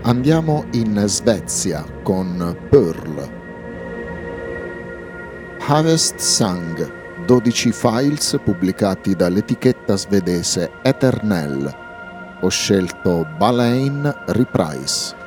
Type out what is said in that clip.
Andiamo in Svezia con Pearl. Harvest Song, 12 files pubblicati dall'etichetta svedese Eternell. Ho scelto Baleine Reprise.